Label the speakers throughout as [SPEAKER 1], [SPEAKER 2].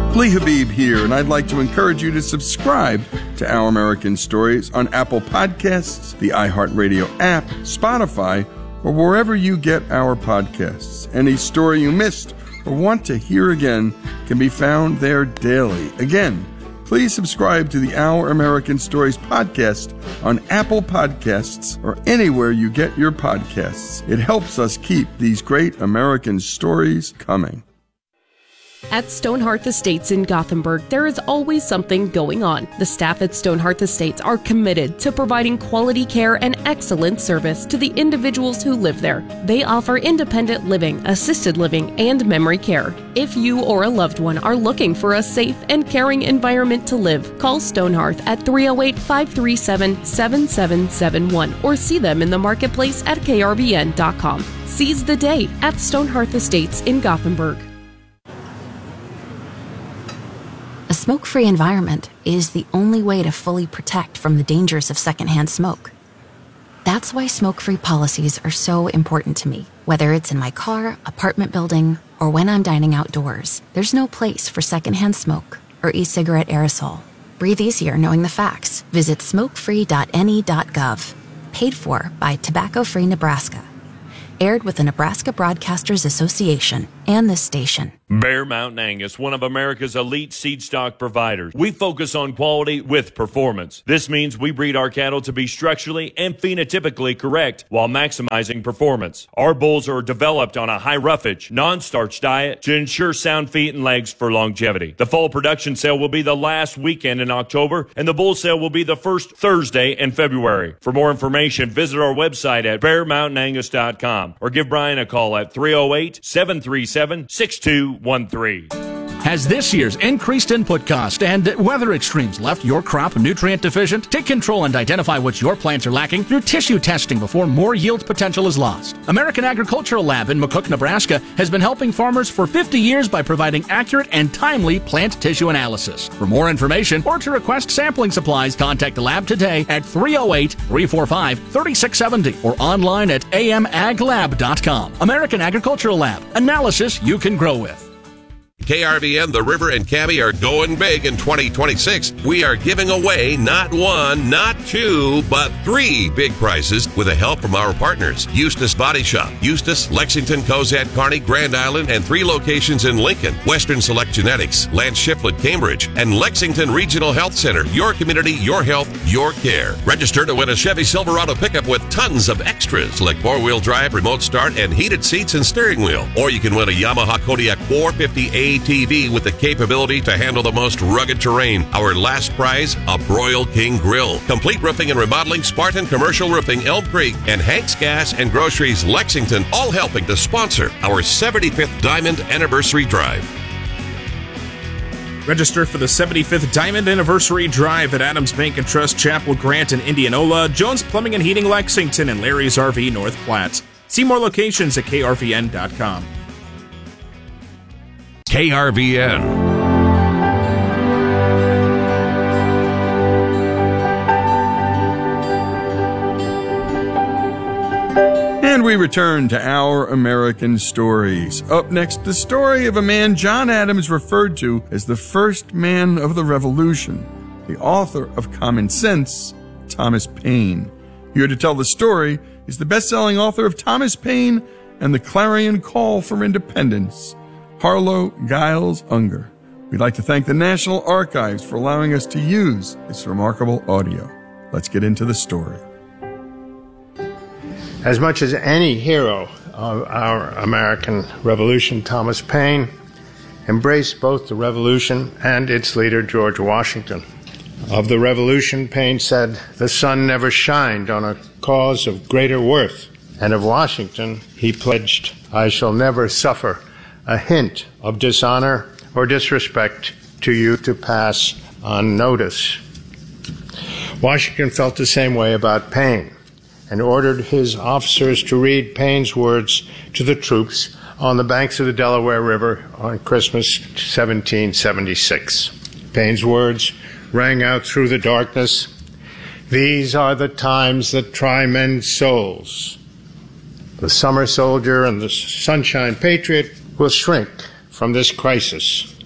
[SPEAKER 1] Lee Habib here, and I'd like to encourage you to subscribe to Our American Stories on Apple Podcasts, the iHeartRadio app, Spotify, or wherever you get our podcasts. Any story you missed or want to hear again can be found there daily. Again, please subscribe to the Our American Stories podcast on Apple Podcasts or anywhere you get your podcasts. It helps us keep these great American stories coming.
[SPEAKER 2] At Stonehearth Estates in Gothenburg, there is always something going on. The staff at Stonehearth Estates are committed to providing quality care and excellent service to the individuals who live there. They offer independent living, assisted living, and memory care. If you or a loved one are looking for a safe and caring environment to live, call Stonehearth at 308-537-7771 or see them in the marketplace at krvn.com. Seize the day at Stonehearth Estates in Gothenburg.
[SPEAKER 3] A smoke-free environment is the only way to fully protect from the dangers of secondhand smoke. That's why smoke-free policies are so important to me. Whether it's in my car, apartment building, or when I'm dining outdoors, there's no place for secondhand smoke or e-cigarette aerosol. Breathe easier knowing the facts. Visit smokefree.ne.gov. Paid for by Tobacco Free Nebraska. Aired with the Nebraska Broadcasters Association and this station.
[SPEAKER 4] Bear Mountain Angus, one of America's elite seed stock providers. We focus on quality with performance. This means we breed our cattle to be structurally and phenotypically correct while maximizing performance. Our bulls are developed on a high roughage, non-starch diet to ensure sound feet and legs for longevity. The fall production sale will be the last weekend in October, and the bull sale will be the first Thursday in February. For more information, visit our website at bearmountainangus.com or give Brian a call at 308-737-6213.
[SPEAKER 5] Has this year's increased input cost and weather extremes left your crop nutrient deficient? Take control and identify what your plants are lacking through tissue testing before more yield potential is lost. American Agricultural Lab in McCook, Nebraska has been helping farmers for 50 years by providing accurate and timely plant tissue analysis. For more information or to request sampling supplies, contact the lab today at 308-345-3670 or online at amaglab.com. American Agricultural Lab. Analysis you can grow with.
[SPEAKER 6] KRVN, The River, and Cabby are going big in 2026. We are giving away not one, not two, but 3 big prizes with the help from our partners. Eustis Body Shop, Eustis, Lexington, Cozad, Kearney, Grand Island, and 3 locations in Lincoln. Western Select Genetics, Lance Shiflett, Cambridge, and Lexington Regional Health Center. Your community, your health, your care. Register to win a Chevy Silverado pickup with tons of extras like 4-wheel drive, remote start, and heated seats and steering wheel. Or you can win a Yamaha Kodiak 450 ATV with the capability to handle the most rugged terrain. Our last prize, a Broil King Grill. Complete roofing and remodeling, Spartan Commercial Roofing, Elm Creek, and Hank's Gas and Groceries, Lexington, all helping to sponsor our 75th Diamond Anniversary Drive.
[SPEAKER 7] Register for the 75th Diamond Anniversary Drive at Adams Bank and Trust, Chapel Grant in Indianola, Jones Plumbing and Heating Lexington, and Larry's RV North Platte. See more locations at krvn.com.
[SPEAKER 6] KRVN.
[SPEAKER 1] And we return to Our American Stories. Up next, the story of a man John Adams referred to as the first man of the Revolution, the author of Common Sense, Thomas Paine. Here to tell the story is the best-selling author of Thomas Paine and the Clarion Call for Independence, Harlow Giles Unger. We'd like to thank the National Archives for allowing us to use this remarkable audio. Let's get into the story.
[SPEAKER 8] As much as any hero of our American Revolution, Thomas Paine embraced both the Revolution and its leader, George Washington. Of the Revolution, Paine said, "The sun never shined on a cause of greater worth." And of Washington, he pledged, "I shall never suffer a hint of dishonor or disrespect to you to pass unnoticed." Washington felt the same way about Paine and ordered his officers to read Paine's words to the troops on the banks of the Delaware River on Christmas 1776. Paine's words rang out through the darkness. "These are the times that try men's souls. The summer soldier and the sunshine patriot will shrink from this crisis.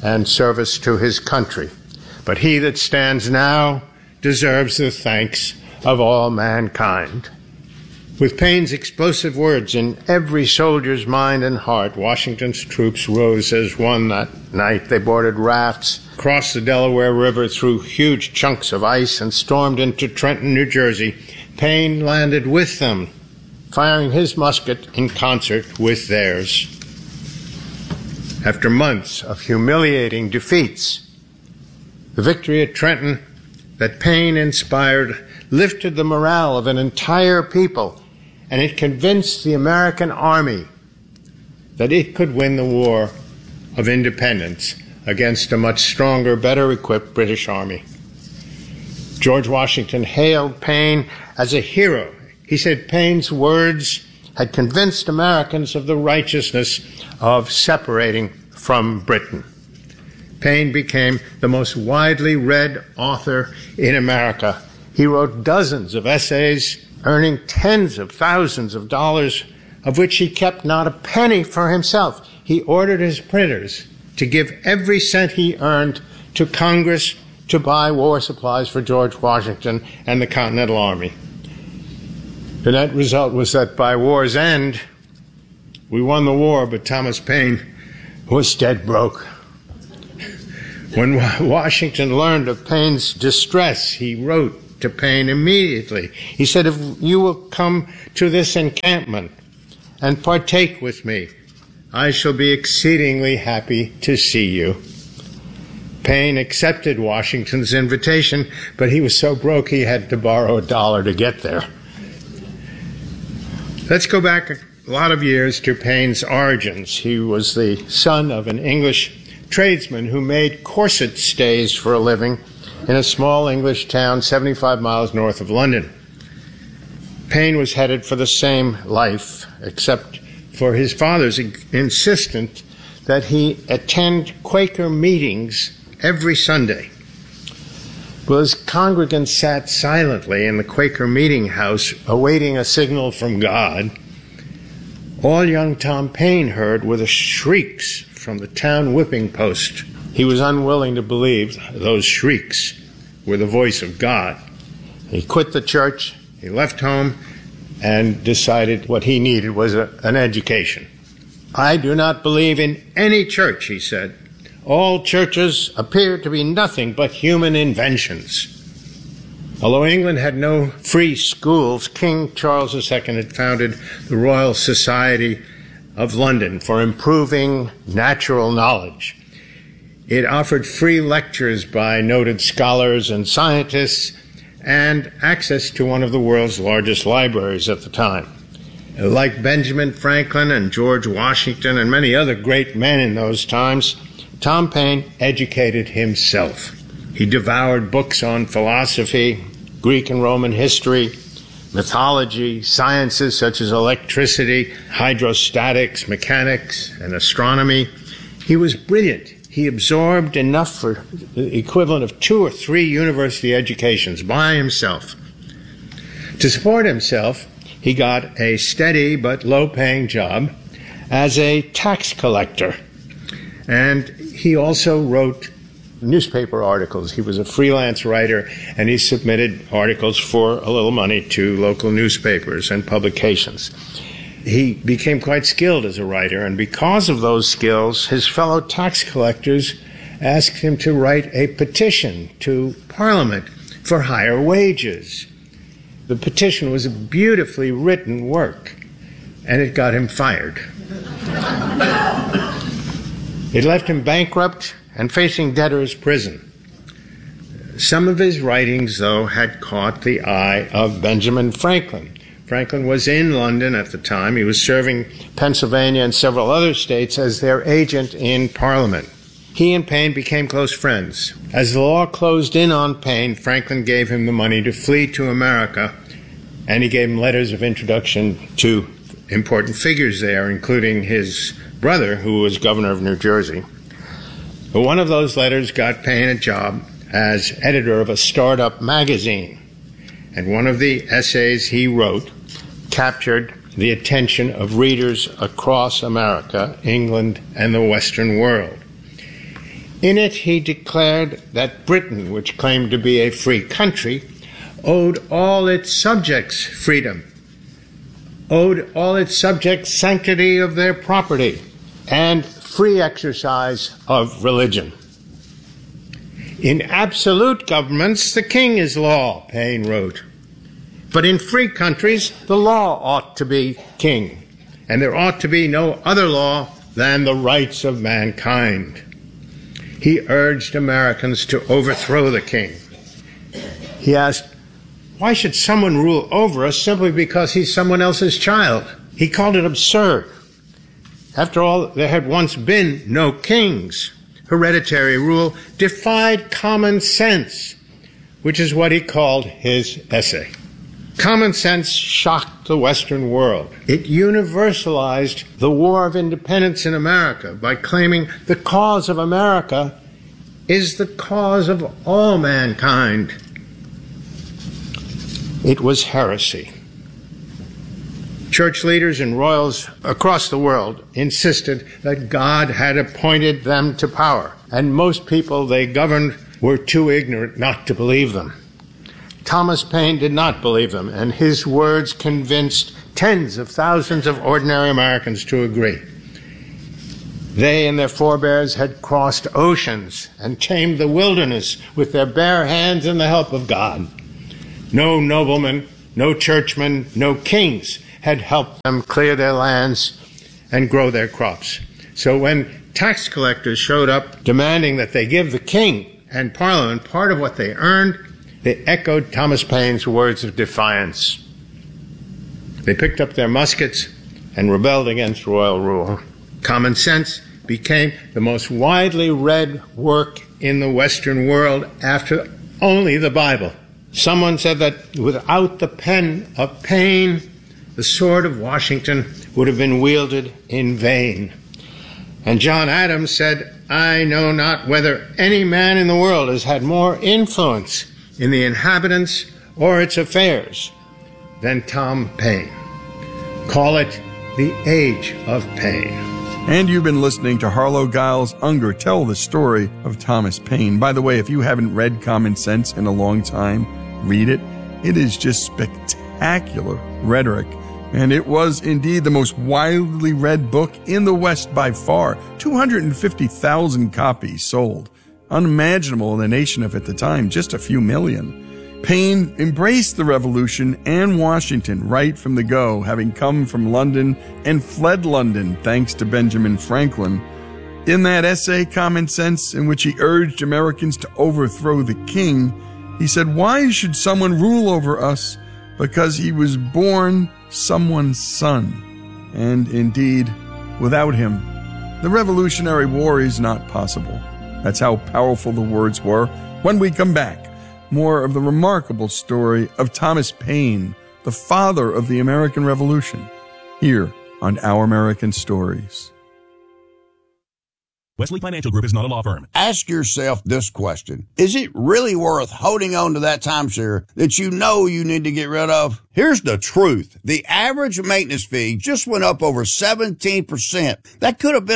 [SPEAKER 8] and service to his country. But he that stands now deserves the thanks of all mankind. With Paine's explosive words in every soldier's mind and heart, Washington's troops rose as one that night. They boarded rafts, crossed the Delaware River through huge chunks of ice, and stormed into Trenton, New Jersey. Paine landed with them, firing his musket in concert with theirs. After months of humiliating defeats, the victory at Trenton that Paine inspired lifted the morale of an entire people, and it convinced the American army that it could win the War of Independence against a much stronger, better equipped British army. George Washington hailed Paine as a hero. He said Paine's words had convinced Americans of the righteousness of separating from Britain. Paine became the most widely read author in America. He wrote dozens of essays, earning tens of thousands of dollars, of which he kept not a penny for himself. He ordered his printers to give every cent he earned to Congress to buy war supplies for George Washington and the Continental Army. The net result was that by war's end, we won the war, but Thomas Paine was dead broke. When Washington learned of Paine's distress, he wrote to Paine immediately. He said, "If you will come to this encampment and partake with me, I shall be exceedingly happy to see you." Paine accepted Washington's invitation, but he was so broke he had to borrow $1 to get there. Let's go back a lot of years to Paine's origins. He was the son of an English tradesman who made corset stays for a living in a small English town 75 miles north of London. Paine was headed for the same life, except for his father's insistence that he attend Quaker meetings every Sunday. Well, as congregants sat silently in the Quaker meeting house awaiting a signal from God, all young Tom Paine heard were the shrieks from the town whipping post. He was unwilling to believe those shrieks were the voice of God. He quit the church, he left home, and decided what he needed was an education. "I do not believe in any church," he said. "All churches appear to be nothing but human inventions." Although England had no free schools, King Charles II had founded the Royal Society of London for improving natural knowledge. It offered free lectures by noted scholars and scientists and access to one of the world's largest libraries at the time. Like Benjamin Franklin and George Washington and many other great men in those times, Tom Paine educated himself. He devoured books on philosophy, Greek and Roman history, mythology, sciences such as electricity, hydrostatics, mechanics, and astronomy. He was brilliant. He absorbed enough for the equivalent of 2 or 3 university educations by himself. To support himself, he got a steady but low-paying job as a tax collector. And he also wrote newspaper articles. He was a freelance writer, and he submitted articles for a little money to local newspapers and publications. He became quite skilled as a writer, and because of those skills, his fellow tax collectors asked him to write a petition to Parliament for higher wages. The petition was a beautifully written work, and it got him fired. It left him bankrupt and facing debtor's prison. Some of his writings, though, had caught the eye of Benjamin Franklin. Franklin was in London at the time. He was serving Pennsylvania and several other states as their agent in Parliament. He and Paine became close friends. As the law closed in on Paine, Franklin gave him the money to flee to America, and he gave him letters of introduction to important figures there, including his brother, who was governor of New Jersey. But one of those letters got Paine a job as editor of a startup magazine, and one of the essays he wrote captured the attention of readers across America, England, and the Western world. In it, he declared that Britain, which claimed to be a free country, owed all its subjects freedom, owed all its subjects sanctity of their property, and free exercise of religion. In absolute governments, the king is law, Paine wrote. But in free countries, the law ought to be king, and there ought to be no other law than the rights of mankind. He urged Americans to overthrow the king. He asked, why should someone rule over us simply because he's someone else's child? He called it absurd. After all, there had once been no kings. Hereditary rule defied common sense, which is what he called his essay. Common sense shocked the Western world. It universalized the War of Independence in America by claiming the cause of America is the cause of all mankind. It was heresy. Church leaders and royals across the world insisted that God had appointed them to power, and most people they governed were too ignorant not to believe them. Thomas Paine did not believe them, and his words convinced tens of thousands of ordinary Americans to agree. They and their forebears had crossed oceans and tamed the wilderness with their bare hands and the help of God. No noblemen, no churchmen, no kings had helped them clear their lands and grow their crops. So when tax collectors showed up demanding that they give the king and Parliament part of what they earned, they echoed Thomas Paine's words of defiance. They picked up their muskets and rebelled against royal rule. Common Sense became the most widely read work in the Western world after only the Bible. Someone said that without the pen of Paine, the sword of Washington would have been wielded in vain. And John Adams said, I know not whether any man in the world has had more influence in the inhabitants or its affairs than Tom Paine. Call it the Age of Paine.
[SPEAKER 1] And you've been listening to Harlow Giles Unger tell the story of Thomas Paine. By the way, if you haven't read Common Sense in a long time, read it. It is just spectacular rhetoric. And it was indeed the most widely read book in the West by far. 250,000 copies sold. Unimaginable in the nation of at the time, just a few million. Paine embraced the revolution and Washington right from the go, having come from London and fled London thanks to Benjamin Franklin. In that essay, Common Sense, in which he urged Americans to overthrow the king, he said, why should someone rule over us? Because he was born someone's son. And indeed, without him, the Revolutionary War is not possible. That's how powerful the words were. When we come back, more of the remarkable story of Thomas Paine, the father of the American Revolution, here on Our American Stories.
[SPEAKER 9] Wesley Financial Group is not a law firm.
[SPEAKER 10] Ask yourself this question. Is it really worth holding on to that timeshare that you know you need to get rid of? Here's the truth. The average maintenance fee just went up over 17%. That could have been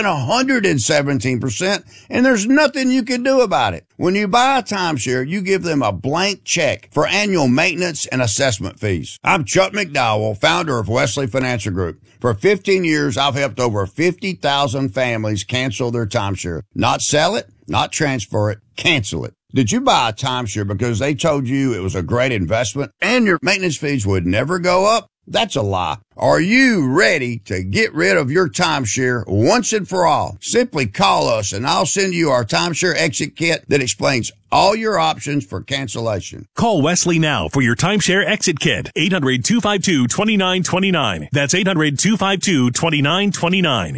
[SPEAKER 10] 117%, and there's nothing you can do about it. When you buy a timeshare, you give them a blank check for annual maintenance and assessment fees. I'm Chuck McDowell, founder of Wesley Financial Group. For 15 years, I've helped over 50,000 families cancel their timeshare. Not sell it, not transfer it, cancel it. Did you buy a timeshare because they told you it was a great investment and your maintenance fees would never go up? That's a lie. Are you ready to get rid of your timeshare once and for all? Simply call us and I'll send you our timeshare exit kit that explains all your options for cancellation.
[SPEAKER 9] Call Wesley now for your timeshare exit kit. 800-252-2929. That's 800-252-2929.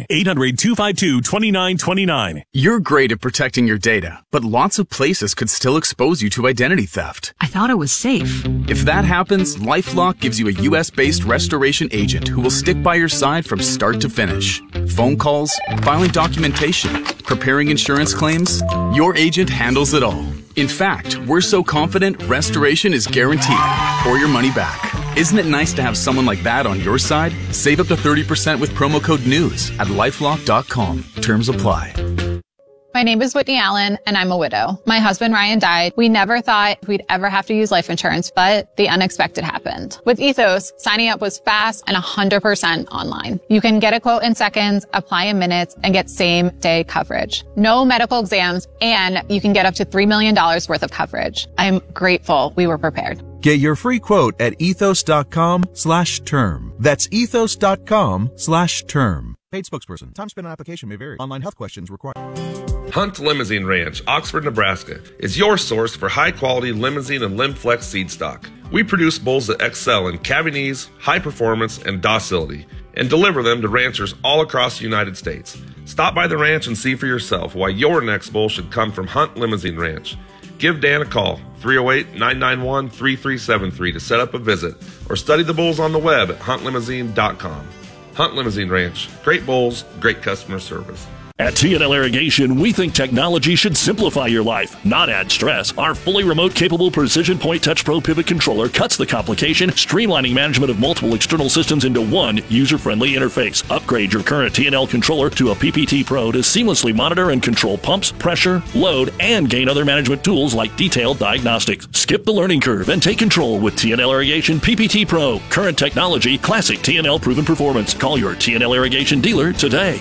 [SPEAKER 9] 800-252-2929.
[SPEAKER 11] You're great at protecting your data, but lots of places could still expose you to identity theft.
[SPEAKER 12] I thought it was safe.
[SPEAKER 11] If that happens, LifeLock gives you a U.S.-based restoration agent who will stick by your side from start to finish. Phone calls, filing documentation, preparing insurance claims, your agent handles it all. In fact, we're so confident restoration is guaranteed or your money back. Isn't it nice to have someone like that on your side? Save up to 30% with promo code NEWS at LifeLock.com. Terms apply.
[SPEAKER 12] My name is Whitney Allen, and I'm a widow. My husband, Ryan, died. We never thought we'd ever have to use life insurance, but the unexpected happened. With Ethos, signing up was fast and 100% online. You can get a quote in seconds, apply in minutes, and get same-day coverage. No medical exams, and you can get up to $3 million worth of coverage. I'm grateful we were prepared.
[SPEAKER 13] Get your free quote at ethos.com/term. That's ethos.com/term. Paid spokesperson. Time spent on application may vary. Online health questions required.
[SPEAKER 14] Hunt Limousine Ranch, Oxford, Nebraska, is your source for high-quality limousine and Limflex seed stock. We produce bulls that excel in cabinese, high performance, and docility, and deliver them to ranchers all across the United States. Stop by the ranch and see for yourself why your next bull should come from Hunt Limousine Ranch. Give Dan a call, 308-991-3373 to set up a visit, or study the bulls on the web at huntlimousine.com. Hunt Limousine Ranch. Great bulls, great customer service.
[SPEAKER 9] At T&L Irrigation, we think technology should simplify your life, not add stress. Our fully remote capable Precision Point Touch Pro Pivot Controller cuts the complication, streamlining management of multiple external systems into one user-friendly interface. Upgrade your current T&L controller to a PPT Pro to seamlessly monitor and control pumps, pressure, load, and gain other management tools like detailed diagnostics. Skip the learning curve and take control with T&L Irrigation PPT Pro. Current technology, classic T&L proven performance. Call your T&L Irrigation dealer today.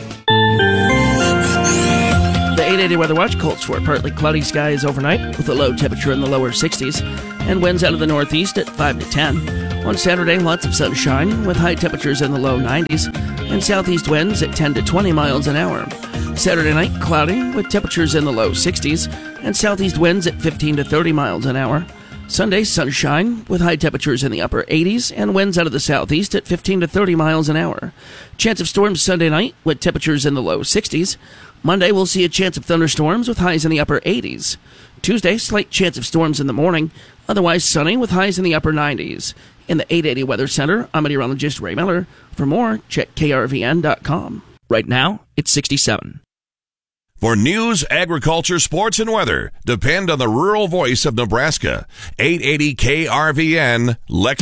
[SPEAKER 15] The 880 Weather Watch calls for partly cloudy skies overnight with a low temperature in the lower 60s and winds out of the northeast at 5 to 10. On Saturday, lots of sunshine with high temperatures in the low 90s and southeast winds at 10 to 20 miles an hour. Saturday night, cloudy with temperatures in the low 60s and southeast winds at 15 to 30 miles an hour. Sunday, sunshine with high temperatures in the upper 80s and winds out of the southeast at 15 to 30 miles an hour. Chance of storms Sunday night with temperatures in the low 60s. Monday, we'll see a chance of thunderstorms with highs in the upper 80s. Tuesday, slight chance of storms in the morning, otherwise sunny with highs in the upper 90s. In the 880 Weather Center, I'm meteorologist Ray Miller. For more, check krvn.com.
[SPEAKER 16] Right now, it's 67.
[SPEAKER 6] For news, agriculture, sports, and weather, depend on the rural voice of Nebraska. 880 KRVN,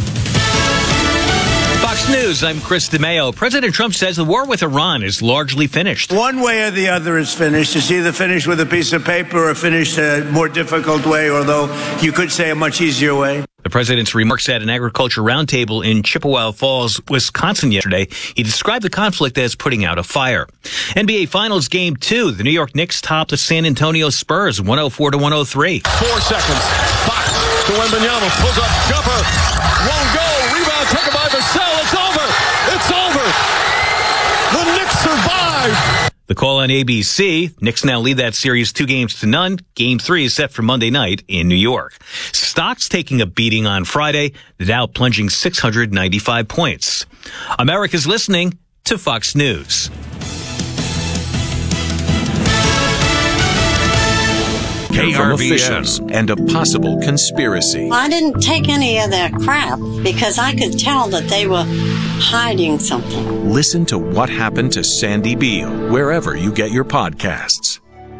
[SPEAKER 17] Fox News, I'm Chris DeMeo. President Trump says the war with Iran is largely finished.
[SPEAKER 18] One way or the other is finished. It's either finished with a piece of paper or finished a more difficult way, although you could say a much easier way.
[SPEAKER 17] The president's remarks at an agriculture roundtable in Chippewa Falls, Wisconsin yesterday. He described the conflict as putting out a fire. NBA Finals Game 2. The New York Knicks topped the San Antonio Spurs 104-103.
[SPEAKER 19] 4 seconds. Fox to Wembanyama. Pulls up. Jumper. Won't go. Rebound taken by Vassell. It's over. It's over. The Knicks survive.
[SPEAKER 17] The call on ABC. Knicks now lead that series 2-0. Game 3 is set for Monday night in New York. Stocks taking a beating on Friday. The Dow plunging 695 points. America's listening to Fox News.
[SPEAKER 20] KRVN and a possible conspiracy.
[SPEAKER 21] I didn't take any of that crap because I could tell that they were hiding something.
[SPEAKER 20] Listen to What Happened to Sandy Beale wherever you get your podcasts.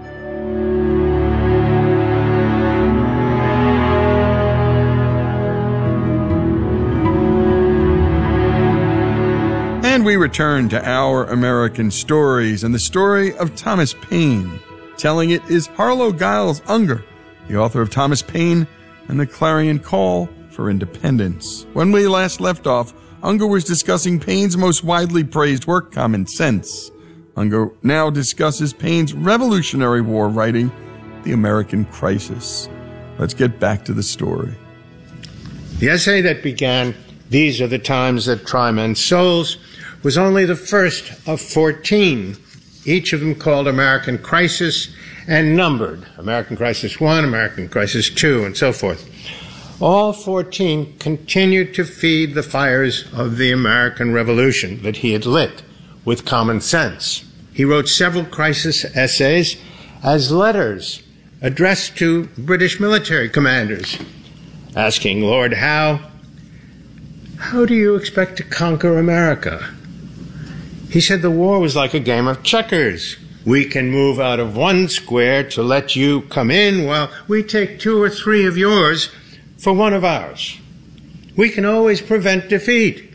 [SPEAKER 1] And we return to Our American Stories and the story of Thomas Paine. Telling it is Harlow Giles Unger, the author of Thomas Paine and the Clarion Call for Independence. When we last left off, Unger was discussing Paine's most widely praised work, Common Sense. Unger now discusses Paine's Revolutionary War writing, The American Crisis. Let's get back to the story.
[SPEAKER 8] The essay that began, "These are the times that try men's souls," was only the first of 14, each of them called American Crisis and numbered. American Crisis 1, American Crisis 2, and so forth. All 14 continued to feed the fires of the American Revolution that he had lit with Common Sense. He wrote several crisis essays as letters addressed to British military commanders, asking Lord Howe, "How do you expect to conquer America?" He said the war was like a game of checkers. We can move out of one square to let you come in while we take 2 or 3 of yours for one of ours. We can always prevent defeat.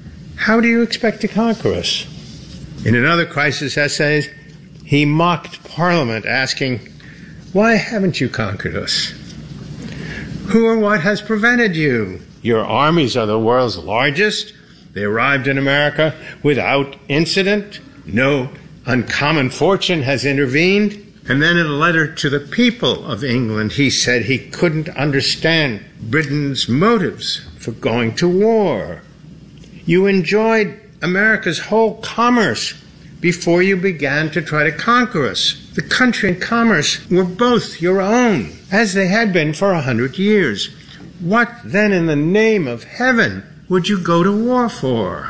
[SPEAKER 8] How do you expect to conquer us? In another crisis essay, he mocked Parliament asking, "Why haven't you conquered us? Who or what has prevented you? Your armies are the world's largest. They arrived in America without incident. No uncommon fortune has intervened." And then in a letter to the people of England, he said he couldn't understand Britain's motives for going to war. You enjoyed America's whole commerce before you began to try to conquer us. The country and commerce were both your own, as they had been for 100 years. What then in the name of heaven would you go to war for?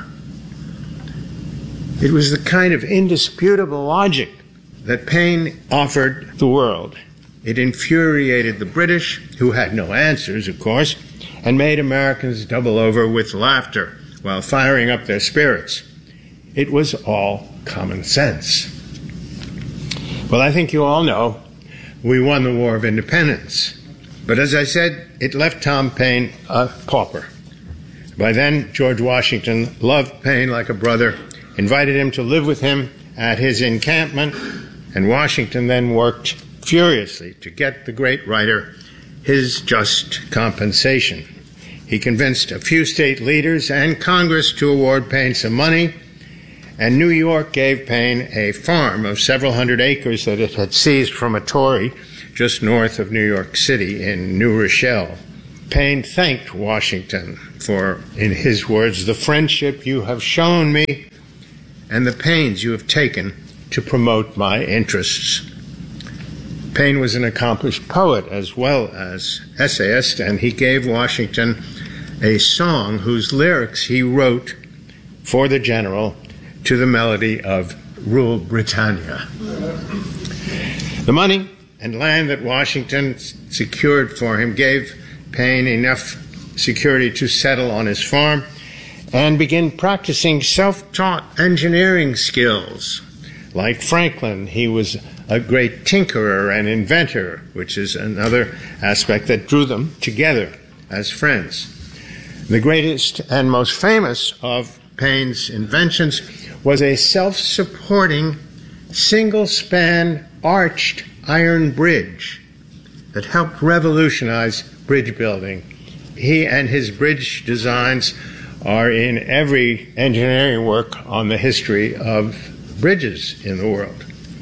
[SPEAKER 8] It was the kind of indisputable logic that Paine offered the world. It infuriated the British, who had no answers, of course, and made Americans double over with laughter while firing up their spirits. It was all common sense. Well, I think you all know we won the War of Independence. But as I said, it left Tom Paine a pauper. By then, George Washington loved Paine like a brother, invited him to live with him at his encampment, and Washington then worked furiously to get the great writer his just compensation. He convinced a few state leaders and Congress to award Paine some money, and New York gave Paine a farm of several hundred acres that it had seized from a Tory just north of New York City in New Rochelle. Paine thanked Washington for, in his words, "the friendship you have shown me and the pains you have taken to promote my interests." Paine was an accomplished poet as well as essayist, and he gave Washington a song whose lyrics he wrote for the general to the melody of "Rule Britannia." The money and land that Washington secured for him gave Paine enough security to settle on his farm and begin practicing self-taught engineering skills. Like Franklin, he was a great tinkerer and inventor, which is another aspect that drew them together as friends. The greatest and most famous of Paine's inventions was a self-supporting, single-span, arched iron bridge that helped revolutionize bridge building. He and his bridge designs are in every engineering work on the history of bridges in the world.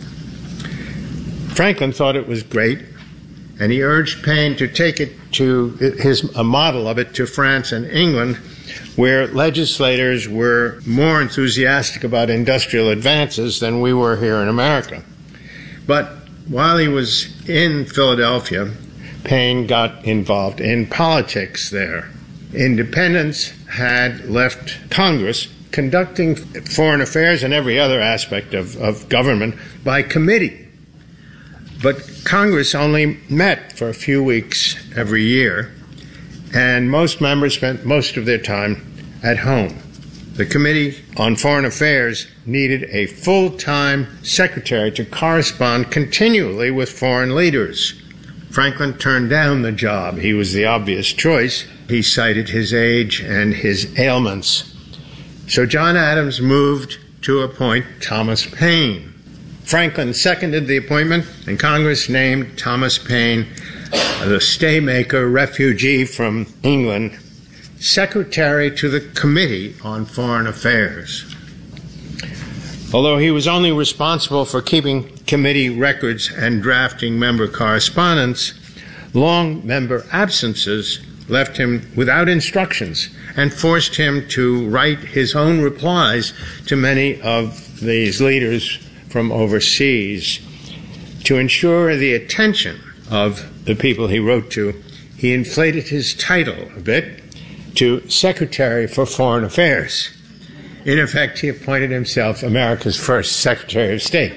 [SPEAKER 8] Franklin thought it was great, and he urged Paine to take it to a model of it to France and England, where legislators were more enthusiastic about industrial advances than we were here in America. But while he was in Philadelphia, Paine got involved in politics there. Independents had left Congress conducting foreign affairs and every other aspect of government by committee. But Congress only met for a few weeks every year, and most members spent most of their time at home. The Committee on Foreign Affairs needed a full-time secretary to correspond continually with foreign leaders. Franklin turned down the job. He was the obvious choice. He cited his age and his ailments. So John Adams moved to appoint Thomas Paine. Franklin seconded the appointment, and Congress named Thomas Paine, the staymaker refugee from England, secretary to the Committee on Foreign Affairs. Although he was only responsible for keeping committee records and drafting member correspondence, long member absences left him without instructions and forced him to write his own replies to many of these leaders from overseas. To ensure the attention of the people he wrote to, he inflated his title a bit to Secretary for Foreign Affairs. In effect, he appointed himself America's first Secretary of State.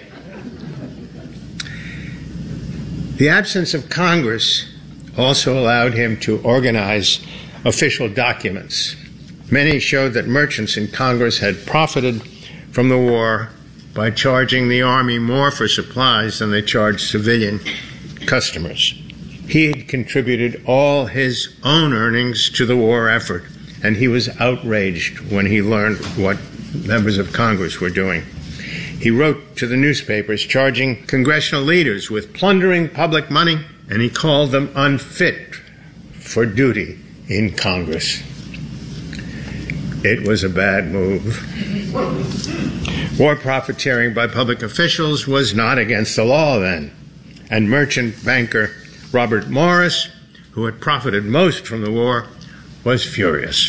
[SPEAKER 8] The absence of Congress also allowed him to organize official documents. Many showed that merchants in Congress had profited from the war by charging the Army more for supplies than they charged civilian customers. He had contributed all his own earnings to the war effort, and he was outraged when he learned what members of Congress were doing. He wrote to the newspapers charging congressional leaders with plundering public money, and he called them unfit for duty in Congress. It was a bad move. War profiteering by public officials was not against the law then, and merchant banker Robert Morris, who had profited most from the war, was furious.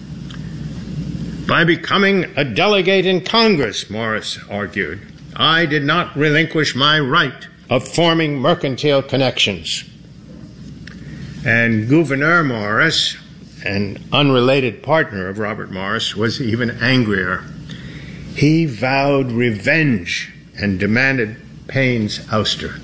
[SPEAKER 8] By becoming a delegate in Congress, Morris argued, I did not relinquish my right of forming mercantile connections. And Gouverneur Morris, an unrelated partner of Robert Morris, was even angrier. He vowed revenge and demanded Paine's ouster.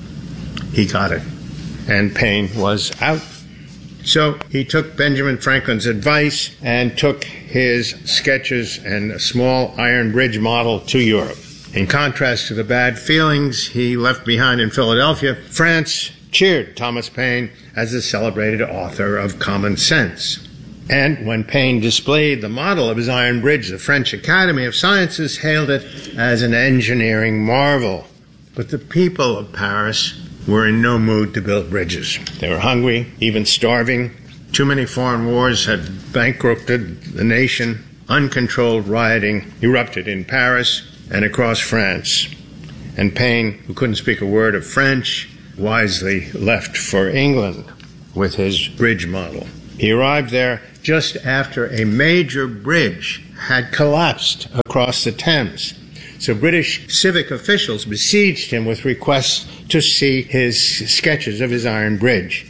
[SPEAKER 8] He got it, and Paine was out. So he took Benjamin Franklin's advice and took his sketches and a small iron bridge model to Europe. In contrast to the bad feelings he left behind in Philadelphia, France cheered Thomas Paine as the celebrated author of Common Sense. And when Paine displayed the model of his iron bridge, the French Academy of Sciences hailed it as an engineering marvel. But the people of Paris were in no mood to build bridges. They were hungry, even starving. Too many foreign wars had bankrupted the nation. Uncontrolled rioting erupted in Paris and across France. And Paine, who couldn't speak a word of French, wisely left for England with his bridge model. He arrived there just after a major bridge had collapsed across the Thames. So British civic officials besieged him with requests to see his sketches of his iron bridge.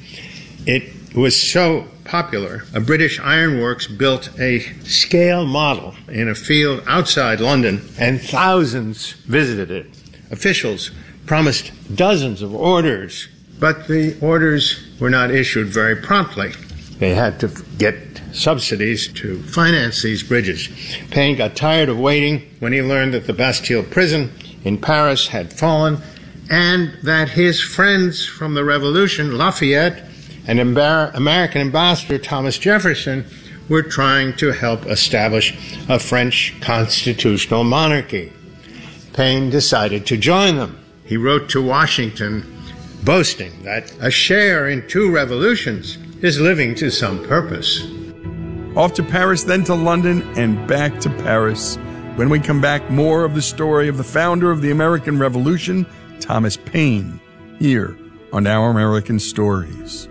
[SPEAKER 8] It was so popular, a British ironworks built a scale model in a field outside London, and thousands visited it. Officials promised dozens of orders, but the orders were not issued very promptly. They had to get subsidies to finance these bridges. Paine got tired of waiting when he learned that the Bastille prison in Paris had fallen and that his friends from the Revolution, Lafayette and American ambassador Thomas Jefferson, were trying to help establish a French constitutional monarchy. Paine decided to join them. He wrote to Washington boasting that a share in two revolutions is living to some purpose.
[SPEAKER 1] Off to Paris, then to London, and back to Paris. When we come back, more of the story of the founder of the American Revolution, Thomas Paine, here on Our American Stories.